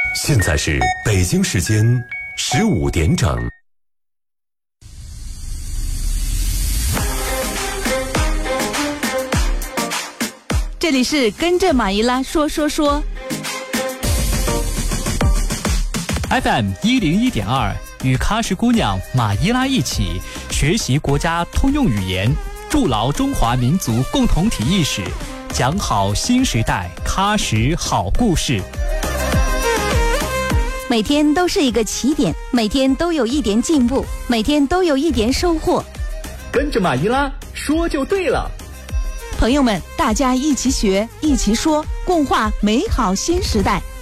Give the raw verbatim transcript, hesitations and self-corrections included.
现在是北京时间十五点整。 这里是跟着马伊拉说说说 F M 一零一点二，与喀什姑娘马伊拉一起学习国家通用语言，筑牢中华民族共同体意识，讲好新时代喀什好故事。 每天都是一个起点，每天都有一点进步，每天都有一点收获。 跟着马伊拉说就对了。 朋友们，大家一起学，一起说，共话美好新时代。